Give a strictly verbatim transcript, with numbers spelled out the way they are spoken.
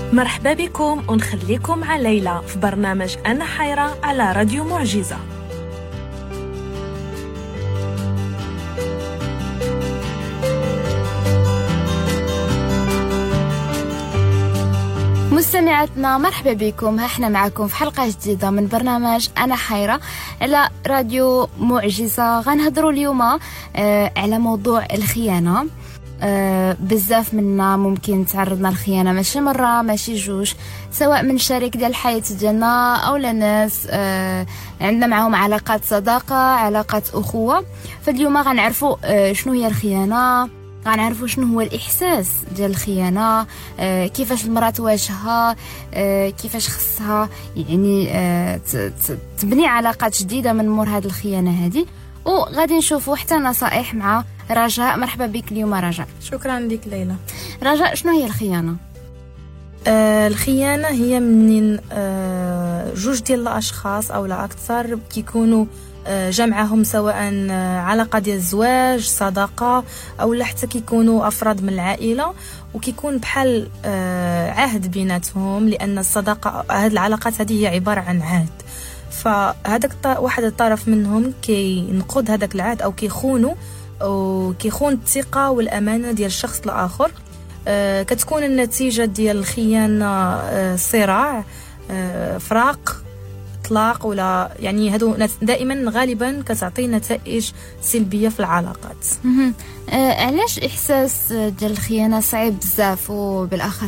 مرحبا بكم ونخليكم مع ليلى في برنامج أنا حيرة على راديو معجزة. مستمعاتنا مرحبا بكم، احنا معكم في حلقة جديدة من برنامج أنا حيرة على راديو معجزة. غنهضروا اليوم آه على موضوع الخيانة. آه بزاف منا ممكن تعرضنا للخيانة، ماشي مرة ماشي جوج، سواء من شريك ديال الحياة ديالنا أو لناس آه عندنا معهم علاقات صداقة، علاقات أخوة. فاليوم غنعرفوا آه شنو هي الخيانة، غنعرفوا شنو هو الإحساس ديال الخيانة، آه كيفاش المرأة تواجهها، آه كيفاش خصها يعني آه تبني علاقات جديدة من مور هذه الخيانة هذه. وغادي نشوفوا حتى نصائح مع رجاء. مرحبا بك اليوم رجاء. شكرا لك ليلى. رجاء، شنو هي الخيانة؟ آه الخيانة هي منين آه جوج ديال الأشخاص أو لا أكثر كيكونوا آه جمعهم سواء آه علاقة ديال الزواج، صداقة، أو لا حتى كيكونوا أفراد من العائلة، وكيكون بحال آه عهد بيناتهم، لأن الصداقة هذه العلاقات هذه هي عبارة عن عهد. فهذاك واحد الطرف منهم كينقض هذاك العهد أو كيخونوا وكيخون الثقة والأمانة ديال الشخص الآخر. آه كتكون النتيجة ديال الخيانة آه صراع، آه فراق، طلاق، ولا يعني هادو دائما غالبا كتعطي نتائج سلبية في العلاقات. آه علاش إحساس ديال الخيانة صعيب بزاف، وبالأخص